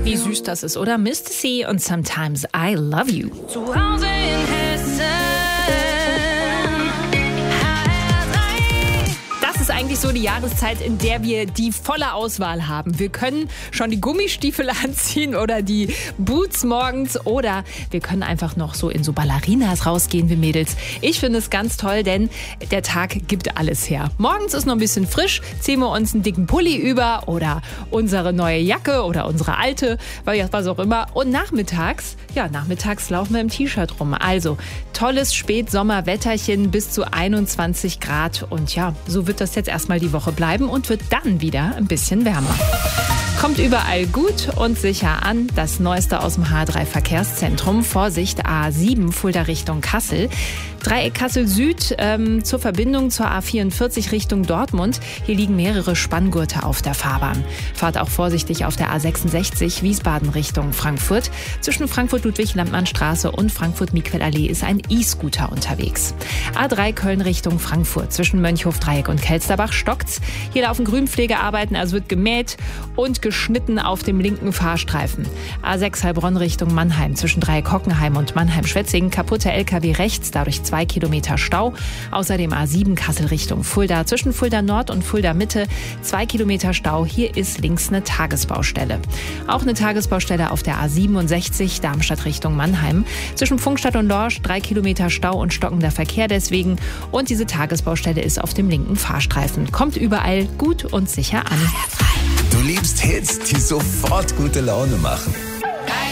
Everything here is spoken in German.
Wie süß das ist, oder? Mr. C und Sometimes I Love You. Zu Hause in Hessen. Das ist eigentlich so die Jahreszeit, in der wir die volle Auswahl haben. Wir können schon die Gummistiefel anziehen oder die Boots morgens oder wir können einfach noch so in so Ballerinas rausgehen wie Mädels. Ich finde es ganz toll, denn der Tag gibt alles her. Morgens ist noch ein bisschen frisch, ziehen wir uns einen dicken Pulli über oder unsere neue Jacke oder unsere alte, was auch immer. Und nachmittags laufen wir im T-Shirt rum. Also tolles Spätsommerwetterchen bis zu 21 Grad und ja, so wird das jetzt erstmal die Woche bleiben und wird dann wieder ein bisschen wärmer. Kommt überall gut und sicher an. Das Neueste aus dem H3-Verkehrszentrum. Vorsicht, A7, Fulda Richtung Kassel. Dreieck Kassel Süd zur Verbindung zur A44 Richtung Dortmund. Hier liegen mehrere Spanngurte auf der Fahrbahn. Fahrt auch vorsichtig auf der A66 Wiesbaden Richtung Frankfurt. Zwischen Frankfurt-Ludwig-Landmannstraße und Frankfurt-Miquel-Allee ist ein E-Scooter unterwegs. A3 Köln Richtung Frankfurt. Zwischen Mönchhof-Dreieck und Kelsterbach stockt's. Hier laufen Grünpflegearbeiten, also wird gemäht und geschnitten auf dem linken Fahrstreifen. A6 Heilbronn Richtung Mannheim. Zwischen Dreieck Hockenheim und Mannheim-Schwetzingen. Kaputte LKW rechts, dadurch 2 Kilometer Stau. Außerdem A7 Kassel Richtung Fulda. Zwischen Fulda Nord und Fulda Mitte 2 Kilometer Stau. Hier ist links eine Tagesbaustelle. Auch eine Tagesbaustelle auf der A67 Darmstadt Richtung Mannheim. Zwischen Pfungstadt und Lorsch 3 Kilometer Stau und stockender Verkehr deswegen. Und diese Tagesbaustelle ist auf dem linken Fahrstreifen. Kommt überall gut und sicher an. Du liebst Hits, die sofort gute Laune machen.